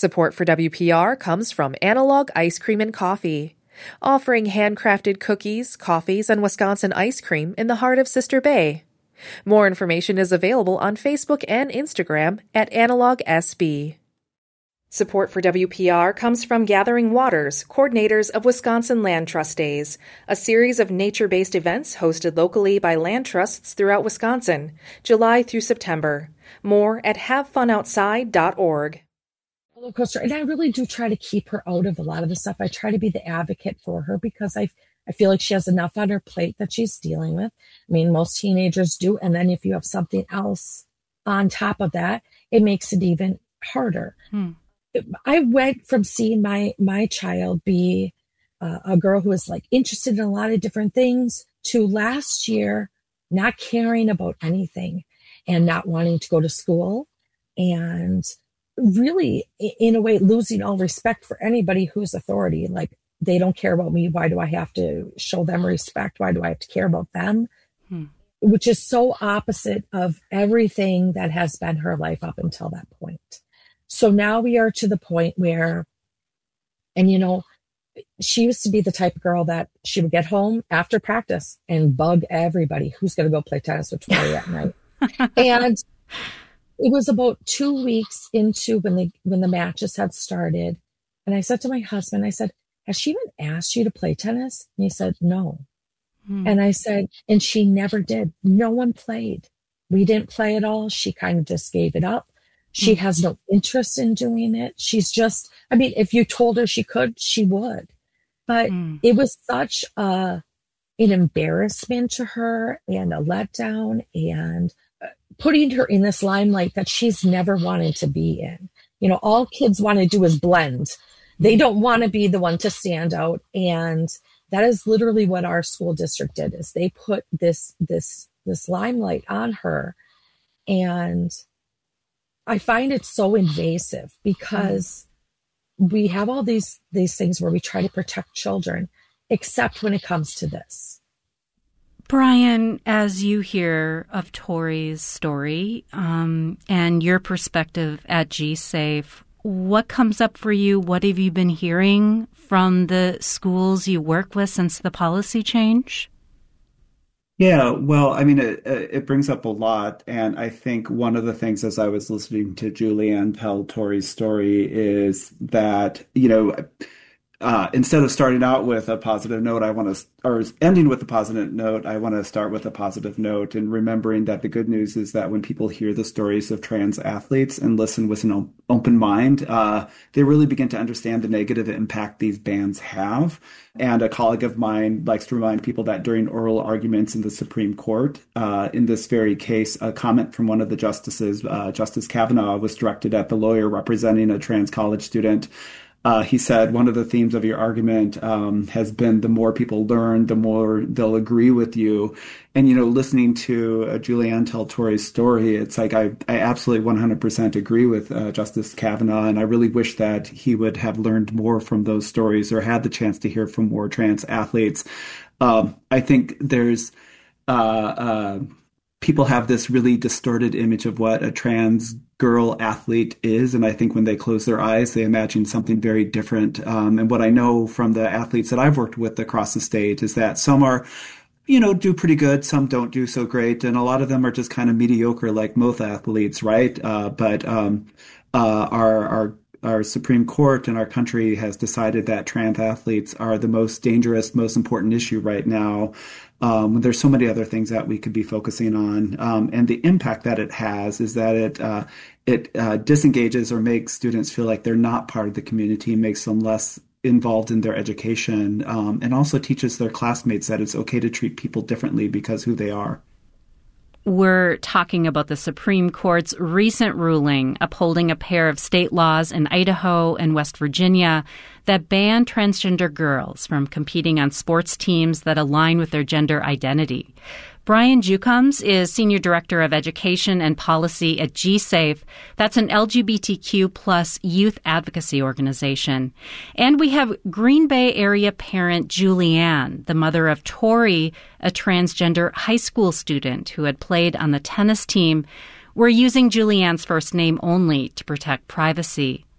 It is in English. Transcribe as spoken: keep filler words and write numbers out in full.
Support for W P R comes from Analog Ice Cream and Coffee, offering handcrafted cookies, coffees, and Wisconsin ice cream in the heart of Sister Bay. More information is available on Facebook and Instagram at Analog S B. Support for W P R comes from Gathering Waters, coordinators of Wisconsin Land Trust Days, a series of nature-based events hosted locally by land trusts throughout Wisconsin, July through September. More at have fun outside dot org. Roller coaster, and I really do try to keep her out of a lot of the stuff. I try to be the advocate for her because I I feel like she has enough on her plate that she's dealing with. I mean, most teenagers do, and then if you have something else on top of that, it makes it even harder. Hmm. I went from seeing my my child be uh, a girl who was like interested in a lot of different things to last year not caring about anything and not wanting to go to school, and really, in a way, losing all respect for anybody who's authority. Like, they don't care about me. Why do I have to show them respect? Why do I have to care about them? Hmm. Which is so opposite of everything that has been her life up until that point. So now we are to the point where, and you know, she used to be the type of girl that she would get home after practice and bug everybody who's going to go play tennis with Tori at night. And it was about two weeks into when the when the matches had started. And I said to my husband, I said, has she even asked you to play tennis? And he said, no. Hmm. And I said, and she never did. No one played. We didn't play at all. She kind of just gave it up. She hmm. has no interest in doing it. She's just, I mean, if you told her she could, she would. But hmm. it was such a, an embarrassment to her and a letdown, and putting her in this limelight that she's never wanted to be in. You know, all kids want to do is blend. They don't want to be the one to stand out. And that is literally what our school district did, is they put this, this, this limelight on her. And I find it so invasive because mm. we have all these, these things where we try to protect children, except when it comes to this. Brian, as you hear of Tori's story um, and your perspective at G-Safe, what comes up for you? What have you been hearing from the schools you work with since the policy change? Yeah, well, I mean, it, it brings up a lot. And I think one of the things as I was listening to Julianne tell Tori's story is that, you know, Uh, instead of starting out with a positive note, I want to, or ending with a positive note, I want to start with a positive note, and remembering that the good news is that when people hear the stories of trans athletes and listen with an op- open mind, uh, they really begin to understand the negative impact these bans have. And a colleague of mine likes to remind people that during oral arguments in the Supreme Court, uh, in this very case, a comment from one of the justices, uh, Justice Kavanaugh, was directed at the lawyer representing a trans college student. Uh, he said, one of the themes of your argument um, has been the more people learn, the more they'll agree with you. And, you know, listening to uh, Julianne tell Tori's story, it's like I, I absolutely one hundred percent agree with uh, Justice Kavanaugh. And I really wish that he would have learned more from those stories or had the chance to hear from more trans athletes. Um, I think there's uh, uh, people have this really distorted image of what a trans girl athlete is. And I think when they close their eyes, they imagine something very different. Um, and what I know from the athletes that I've worked with across the state is that some are, you know, do pretty good. Some don't do so great. And a lot of them are just kind of mediocre, like most athletes, right? Uh, but um, uh, our, our Our Supreme Court and our country has decided that trans athletes are the most dangerous, most important issue right now. Um, there's so many other things that we could be focusing on. Um, and the impact that it has is that it uh, it uh, disengages or makes students feel like they're not part of the community, makes them less involved in their education, um, and also teaches their classmates that it's okay to treat people differently because who they are. We're talking about the Supreme Court's recent ruling upholding a pair of state laws in Idaho and West Virginia that ban transgender girls from competing on sports teams that align with their gender identity. Brian Jukums is Senior Director of Education and Policy at G-Safe. That's an L G B T Q plus youth advocacy organization. And we have Green Bay area parent Julianne, the mother of Tori, a transgender high school student who had played on the tennis team. We're using Julianne's first name only to protect privacy.